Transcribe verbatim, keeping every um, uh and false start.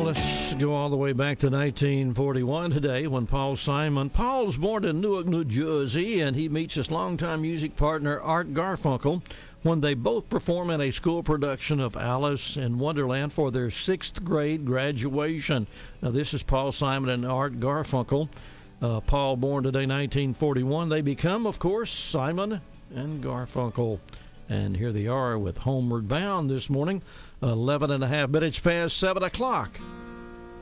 let's go all the way back to nineteen forty-one today when Paul Simon. Paul's born in Newark, New Jersey, and he meets his longtime music partner Art Garfunkel when they both perform in a school production of Alice in Wonderland for their sixth grade graduation. Now, this is Paul Simon and Art Garfunkel. Uh, Paul born today, nineteen forty-one. They become, of course, Simon and Garfunkel. And here they are with Homeward Bound this morning, eleven and a half minutes past seven o'clock.